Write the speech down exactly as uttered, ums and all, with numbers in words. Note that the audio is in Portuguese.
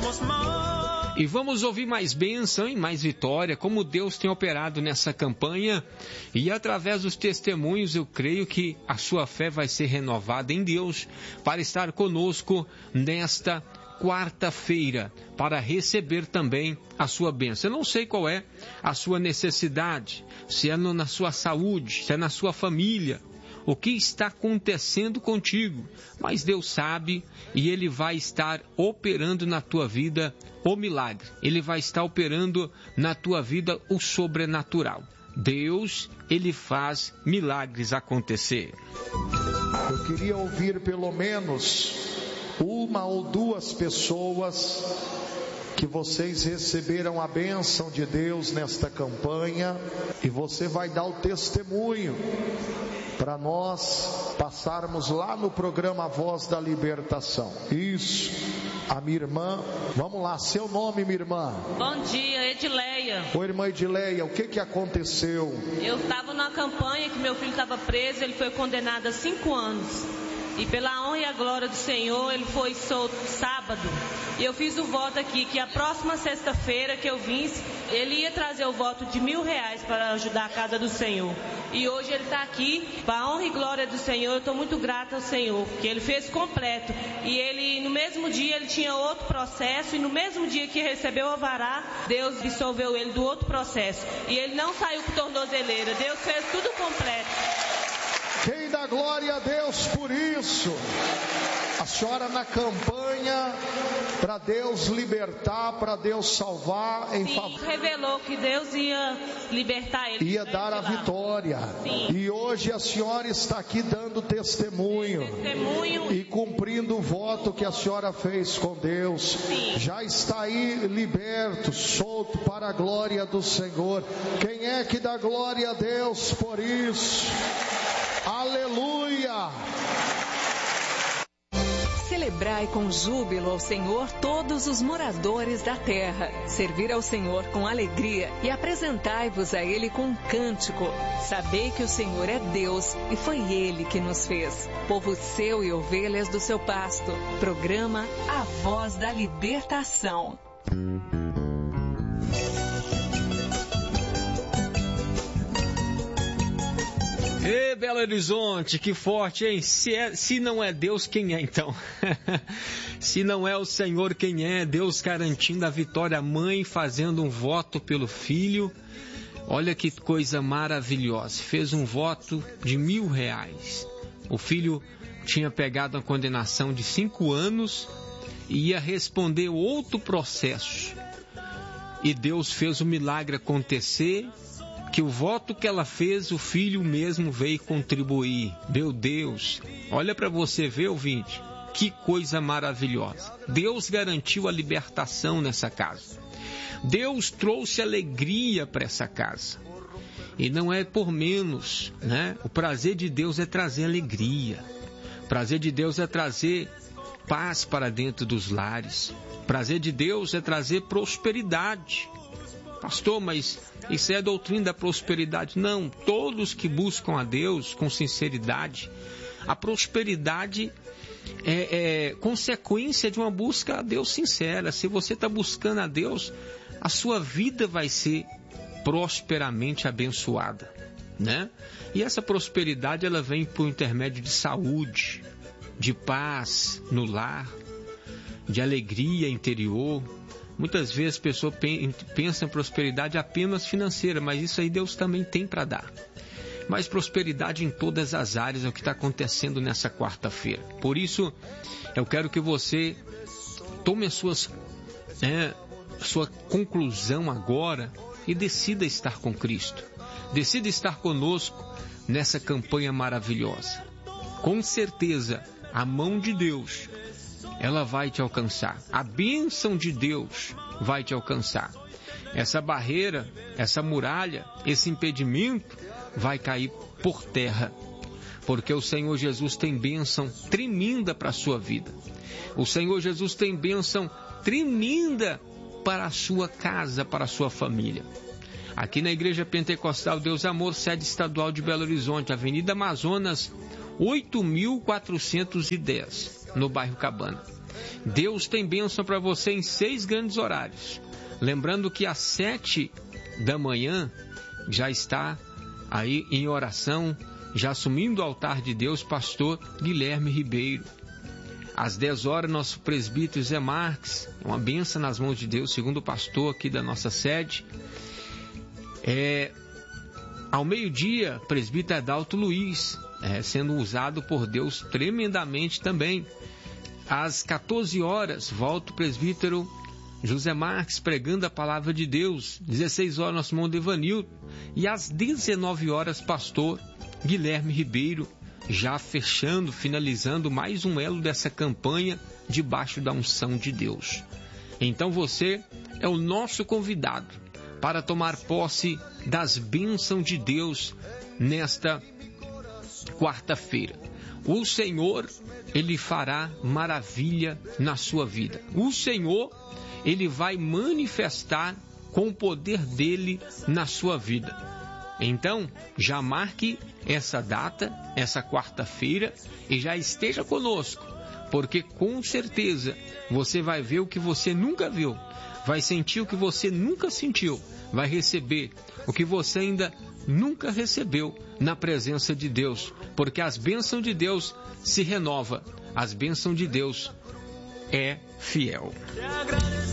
E vamos ouvir mais bênção e mais vitória, como Deus tem operado nessa campanha. E através dos testemunhos, eu creio que a sua fé vai ser renovada em Deus para estar conosco nesta quarta-feira, para receber também a sua bênção. Eu não sei qual é a sua necessidade, se é no, na sua saúde, se é na sua família, o que está acontecendo contigo, mas Deus sabe e Ele vai estar operando na tua vida o milagre. Ele vai estar operando na tua vida o sobrenatural. Deus, Ele faz milagres acontecer. Eu queria ouvir pelo menos uma ou duas pessoas que vocês receberam a bênção de Deus nesta campanha, e você vai dar o testemunho para nós passarmos lá no programa Voz da Libertação. Isso, a minha irmã, vamos lá, seu nome, minha irmã? Bom dia, Edileia. Oi, irmã Edileia, o que que aconteceu? Eu estava numa campanha que meu filho estava preso, ele foi condenado a cinco anos. E pela honra e a glória do Senhor, ele foi solto sábado. E eu fiz o voto aqui, que a próxima sexta-feira que eu vim, ele ia trazer o voto de mil reais para ajudar a casa do Senhor. E hoje ele está aqui, para a honra e glória do Senhor. Eu estou muito grata ao Senhor, porque ele fez completo. E ele, no mesmo dia, ele tinha outro processo. E no mesmo dia que recebeu o alvará, Deus dissolveu ele do outro processo. E ele não saiu com tornozeleira. Deus fez tudo completo. Quem dá glória a Deus por isso? A senhora na campanha para Deus libertar, para Deus salvar, em Sim, favor. Revelou que Deus ia libertar ele. Ia dar a vitória. Sim. E hoje a senhora está aqui dando testemunho. Testemunho. E cumprindo o voto que a senhora fez com Deus. Sim. Já está aí liberto, solto para a glória do Senhor. Quem é que dá glória a Deus por isso? Aleluia! Celebrai com júbilo ao Senhor todos os moradores da terra. Servir ao Senhor com alegria e apresentai-vos a Ele com um cântico. Sabei que o Senhor é Deus e foi Ele que nos fez. Povo seu e ovelhas do seu pasto. Programa A Voz da Libertação. Ê, Belo Horizonte, que forte, hein? Se, é, se não é Deus, quem é então? Se não é o Senhor, quem é? Deus garantindo a vitória, a mãe fazendo um voto pelo filho. Olha que coisa maravilhosa. Fez um voto de mil reais. O filho tinha pegado uma condenação de cinco anos e ia responder outro processo. E Deus fez o milagre acontecer, que o voto que ela fez, o filho mesmo veio contribuir. Meu Deus, olha para você ver, ouvinte, que coisa maravilhosa. Deus garantiu a libertação nessa casa. Deus trouxe alegria para essa casa. E não é por menos, né? O prazer de Deus é trazer alegria. O prazer de Deus é trazer paz para dentro dos lares. O prazer de Deus é trazer prosperidade. Pastor, mas isso é a doutrina da prosperidade. Não, todos que buscam a Deus com sinceridade, a prosperidade é, é consequência de uma busca a Deus sincera. Se você está buscando a Deus, a sua vida vai ser prosperamente abençoada, né? E essa prosperidade, ela vem por intermédio de saúde, de paz no lar, de alegria interior. Muitas vezes a pessoa pensa em prosperidade apenas financeira, mas isso aí Deus também tem para dar. Mas prosperidade em todas as áreas é o que está acontecendo nessa quarta-feira. Por isso, eu quero que você tome as suas, é, sua conclusão agora e decida estar com Cristo. Decida estar conosco nessa campanha maravilhosa. Com certeza, a mão de Deus, ela vai te alcançar. A bênção de Deus vai te alcançar. Essa barreira, essa muralha, esse impedimento vai cair por terra. Porque o Senhor Jesus tem bênção tremenda para a sua vida. O Senhor Jesus tem bênção tremenda para a sua casa, para a sua família. Aqui na Igreja Pentecostal Deus Amor, sede estadual de Belo Horizonte, Avenida Amazonas, oito mil quatrocentos e dez, no bairro Cabana. Deus tem bênção para você em seis grandes horários. Lembrando que às sete da manhã já está aí em oração, já assumindo o altar de Deus, pastor Guilherme Ribeiro. Às dez horas, nosso presbítero Zé Marques, uma bênção nas mãos de Deus, segundo o pastor aqui da nossa sede. É, ao meio-dia, presbítero Adalto Luiz, é, sendo usado por Deus tremendamente também. Às quatorze horas, volta o presbítero José Marques pregando a palavra de Deus. dezesseis horas, nosso irmão Devanildo. E às dezenove horas, pastor Guilherme Ribeiro, já fechando, finalizando mais um elo dessa campanha debaixo da unção de Deus. Então você é o nosso convidado para tomar posse das bênçãos de Deus nesta quarta-feira. O Senhor, Ele fará maravilha na sua vida. O Senhor, Ele vai manifestar com o poder dEle na sua vida. Então, já marque essa data, essa quarta-feira, e já esteja conosco, porque com certeza você vai ver o que você nunca viu, vai sentir o que você nunca sentiu, vai receber o que você ainda nunca recebeu na presença de Deus, porque as bênçãos de Deus se renovam, as bênçãos de Deus é fiel.